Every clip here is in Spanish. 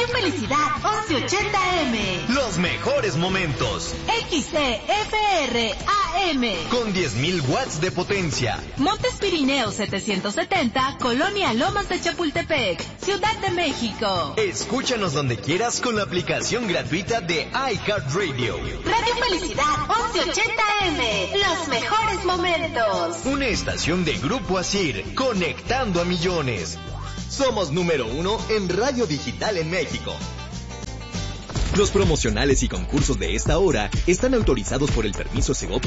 Felicidad 1180M. Los mejores momentos. XCFR AM. Con 10.000 watts de potencia. Montes Pirineos 770, Colonia Lomas de Chapultepec, Ciudad de México. Escúchanos donde quieras con la aplicación gratuita de iHeartRadio. Radio Felicidad 1180M. Los mejores momentos. Una estación de Grupo Asir, conectando a millones. Somos número 1 en radio digital en México. Los promocionales y concursos de esta hora están autorizados por el permiso Segov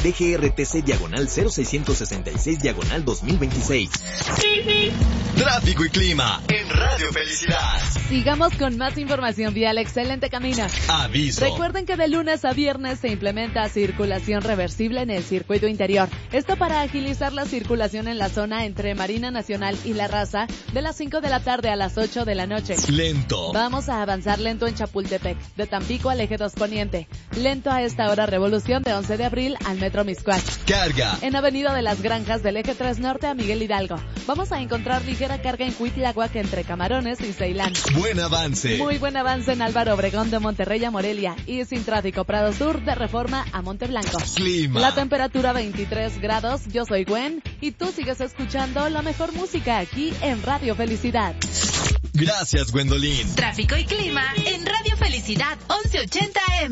DGRTC/0666/2026. Tráfico y clima en Radio Felicidad. Sigamos con más información vial. Excelente camino. Aviso. Recuerden que de lunes a viernes se implementa circulación reversible en el circuito interior. Esto para agilizar la circulación en la zona entre Marina Nacional y La Raza de las 5 de la tarde a las 8 de la noche. Lento. Vamos a avanzar lento en Chapultepec, de Tampico al Eje 2 Poniente. Lento a esta hora Revolución de 11 de abril al Metro Miscuac. Carga. En Avenida de las Granjas del Eje 3 Norte a Miguel Hidalgo. Vamos a encontrar ligera carga en Cuitláhuac entre Camarones y Ceilán. Buen avance. Muy buen avance en Álvaro Obregón de Monterrey a Morelia y sin tráfico Prado Sur de Reforma a Monteblanco. Clima. La temperatura 23 grados. Yo soy Gwen y tú sigues escuchando la mejor música aquí en Radio Felicidad. Gracias, Gwendolyn. Tráfico y clima en Radio Felicidad 1180M.